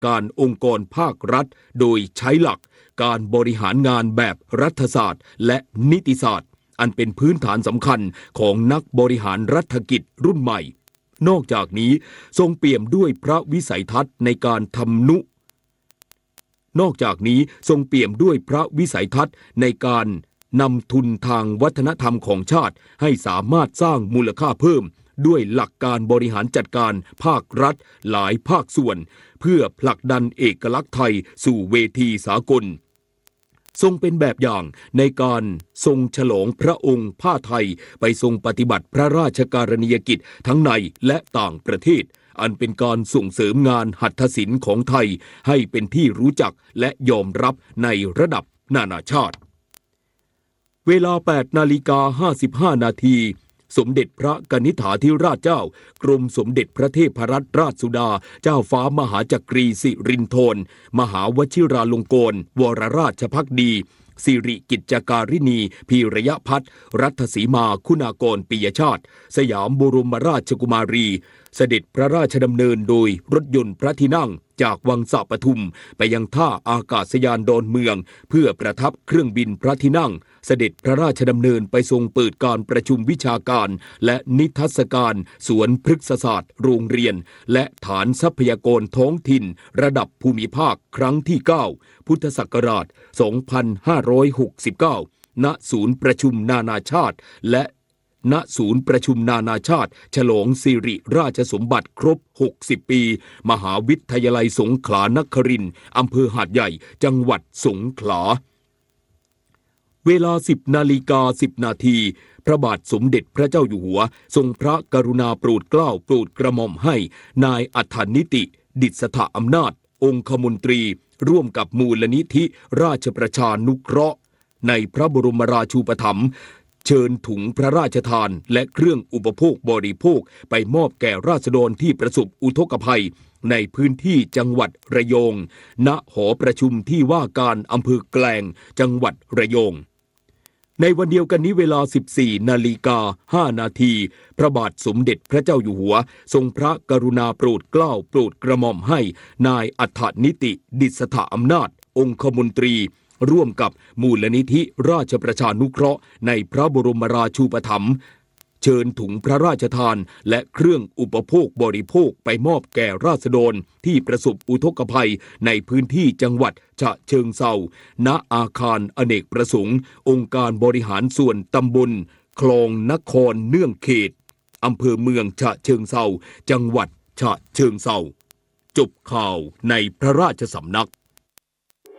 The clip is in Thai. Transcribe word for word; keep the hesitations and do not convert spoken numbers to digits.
การองค์กรภาครัฐโดยใช้หลักการบริหารงานแบบรัฐศาสตร์และนิติศาสตร์อันเป็นพื้นฐานสำคัญของนักบริหารรัฐกิจรุ่นใหม่นอกจากนี้ทรงเปี่ยมด้วยพระวิสัยทัศน์ในการทำนุนอกจากนี้ทรงเปี่ยมด้วยพระวิสัยทัศน์ในการนำทุนทางวัฒนธรรมของชาติให้สามารถสร้างมูลค่าเพิ่มด้วยหลักการบริหารจัดการภาครัฐหลายภาคส่วนเพื่อผลักดันเอกลักษณ์ไทยสู่เวทีสากลทรงเป็นแบบอย่างในการทรงฉลองพระองค์ผ้าไทยไปทรงปฏิบัติพระราชการณียกิจทั้งในและต่างประเทศอันเป็นการส่งเสริมงานหัตถศิลป์ของไทยให้เป็นที่รู้จักและยอมรับในระดับนานาชาติเวลา แปดนาฬิกาห้าสิบห้า นาทีสมเด็จพระกนิษฐาธิราชเจ้ากรมสมเด็จพระเทพรัตนราชสุดาเจ้าฟ้ามหาจักรีสิรินธรมหาวชิราลงกรณวรราชภักดีสิริกิจการินีพีระยะพัฒน์รัตสีมาคุณากรปิยชาติสยามบรมราชกุมารีเสด็จพระราชดำเนินโดยรถยนต์พระที่นั่งจากวังสะปทุมไปยังท่าอากาศยานดอนเมืองเพื่อประทับเครื่องบินพระที่นั่งเสด็จพระราชดำเนินไปทรงเปิดการประชุมวิชาการและนิทรรศการสวนพฤกษศาสตร์โรงเรียนและฐานทรัพยากรท้องถิ่นระดับภูมิภาคครั้งที่เก้าพุทธศักราชสองพันห้าร้อยหกสิบเก้าณศูนย์ประชุมนานาชาติและณศูนย์ประชุมนานาชาติฉลองสิริราชสมบัติครบหกสิบปีมหาวิทยาลัยสงขลานครินทร์อำเภอหาดใหญ่จังหวัดสงขลาเวลา สิบนาฬิกาสิบ นาทีพระบาทสมเด็จพระเจ้าอยู่หัวทรงพระกรุณาโปรดเกล้าโปรดกระหม่อมให้นายอัฏฐนิติดิษฐอำนาจองคมนตรีร่วมกับมูลนิธิราชประชานุเคราะห์ในพระบรมราชูปถัมภ์เชิญถุงพระราชทานและเครื่องอุปโภคบริโภคไปมอบแก่ราษฎรที่ประสบอุทกภัยในพื้นที่จังหวัดระยองณหอประชุมที่ว่าการอำเภอแกลงจังหวัดระยองในวันเดียวกันนี้เวลา สิบสี่ นาฬิกา ห้า นาทีพระบาทสมเด็จพระเจ้าอยู่หัวทรงพระกรุณาโปรดเกล้าโปรดกระหม่อมให้นายอัฏฐนิติดิษฐอำนาจองคมนตรีร่วมกับมูลนิธิราชประชานุเคราะห์ในพระบรมราชูปถัมภ์เชิญถุงพระราชทานและเครื่องอุปโภคบริโภคไปมอบแก่ราษฎรที่ประสบอุทกภัยในพื้นที่จังหวัดฉะเชิงเทราณอาคารอเนกประสงค์องค์การบริหารส่วนตำบลคลองนครเนื่องเขตอำเภอเมืองฉะเชิงเทราจังหวัดฉะเชิงเทราจบข่าวในพระราชสำนัก